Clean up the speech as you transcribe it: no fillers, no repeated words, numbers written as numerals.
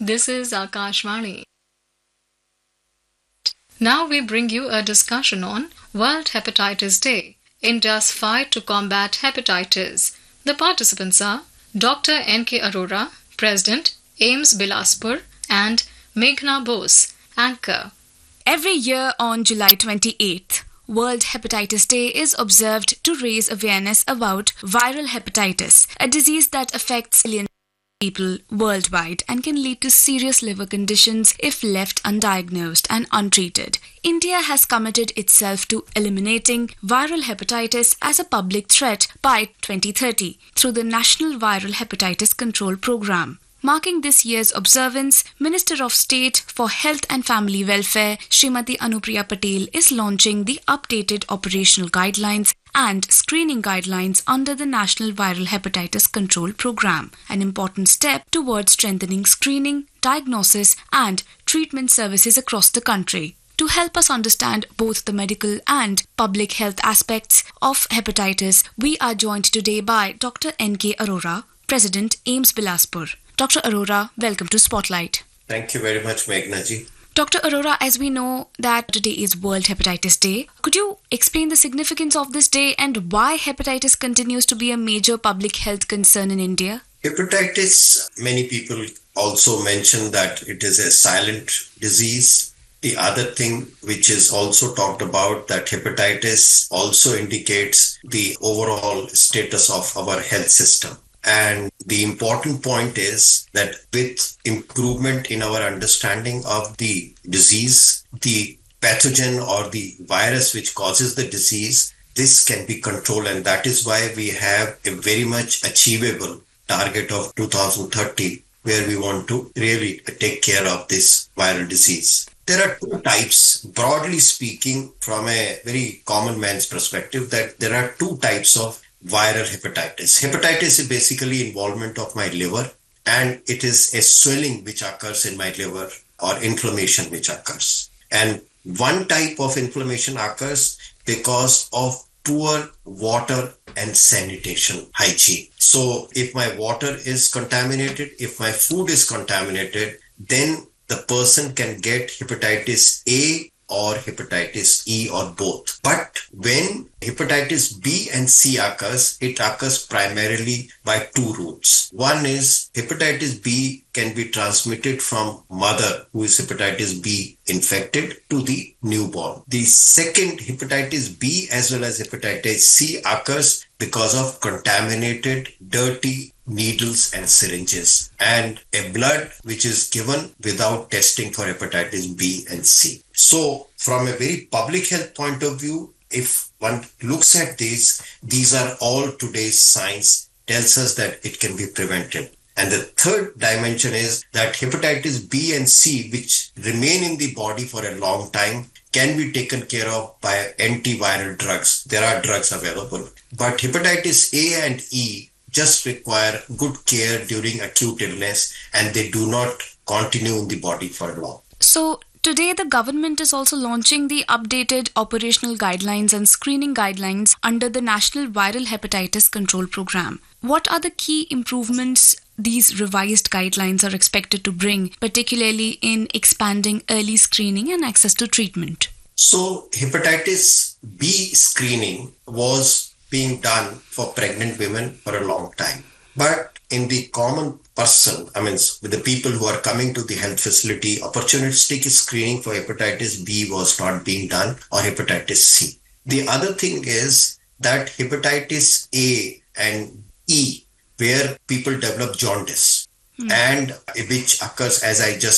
This is Akashvani. Now we bring you a discussion on World Hepatitis Day, India's fight to combat hepatitis. The participants are Dr. N.K. Arora, President, AIIMS Bilaspur, and Meghna Bose, Anchor. Every year on July 28th, World Hepatitis Day is observed to raise awareness about viral hepatitis, a disease that affects millions of people worldwide and can lead to serious liver conditions if left undiagnosed and untreated. India has committed itself to eliminating viral hepatitis as a public threat by 2030 through the National Viral Hepatitis Control Program. Marking this year's observance, Minister of State for Health and Family Welfare, Srimati Anupriya Patel, is launching the updated operational guidelines and screening guidelines under the National Viral Hepatitis Control Program, an important step towards strengthening screening, diagnosis, and treatment services across the country. To help us understand both the medical and public health aspects of hepatitis, we are joined today by Dr. N.K. Arora, President, AIIMS Bilaspur. Dr. Arora, welcome to Spotlight. Thank you very much, Meghna ji. Dr. Arora, as we know that today is World Hepatitis Day, could you explain the significance of this day and why hepatitis continues to be a major public health concern in India? Hepatitis, many people also mention that it is a silent disease. The other thing which is also talked about, that hepatitis also indicates the overall status of our health system. And the important point is that with improvement in our understanding of the disease, the pathogen or the virus which causes the disease, this can be controlled. And that is why we have a very much achievable target of 2030, where we want to really take care of this viral disease. There are two types, broadly speaking, from a very common man's perspective, that there are two types of viral hepatitis. Hepatitis is basically involvement of my liver, and it is a swelling which occurs in my liver or inflammation which occurs. And one type of inflammation occurs because of poor water and sanitation hygiene. So if my water is contaminated, if my food is contaminated, then the person can get hepatitis A or hepatitis E or both. But when hepatitis B and C occurs, it occurs primarily by two routes. One is hepatitis B can be transmitted from mother who is hepatitis B infected to the newborn. The second, hepatitis B as well as hepatitis C, occurs because of contaminated, dirty needles and syringes and a blood which is given without testing for hepatitis B and C. So from a very public health point of view, if one looks at these are all today's science tells us that it can be prevented. And the third dimension is that hepatitis B and C, which remain in the body for a long time, can be taken care of by antiviral drugs. There are drugs available. But hepatitis A and E just require good care during acute illness, and they do not continue in the body for long. So today the government is also launching the updated operational guidelines and screening guidelines under the National Viral Hepatitis Control Program. What are the key improvements these revised guidelines are expected to bring, particularly in expanding early screening and access to treatment? So hepatitis B screening was being done for pregnant women for a long time. But in the common person, with the people who are coming to the health facility, opportunistic screening for hepatitis B was not being done, or hepatitis C. The other thing is that hepatitis A and E, where people develop jaundice, and which occurs, as I just